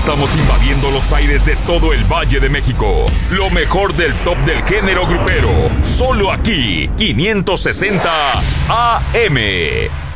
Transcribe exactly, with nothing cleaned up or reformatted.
Estamos invadiendo los aires de todo el Valle de México. Lo mejor del top del género grupero. Solo aquí, quinientos sesenta A M.